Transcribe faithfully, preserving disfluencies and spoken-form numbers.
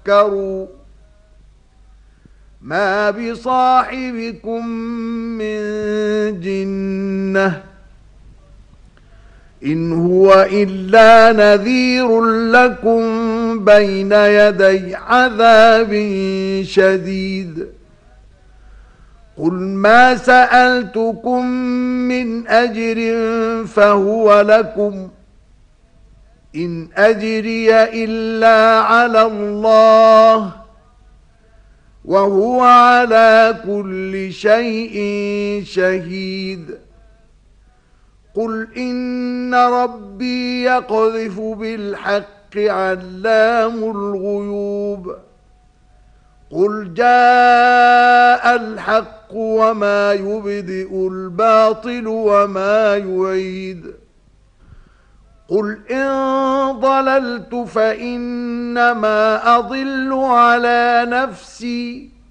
تفكروا ما بصاحبكم من جنة إن هو إلا نذير لكم بين يدي عذاب شديد قل ما سألتكم من أجر فهو لكم إن أجري إلا على الله وهو على كل شيء شهيد قل إن ربي يقذف بالحق علام الغيوب قل جاء الحق وما يبدئ الباطل وما يعيد قل إن ضللت فإنما أضل على نفسي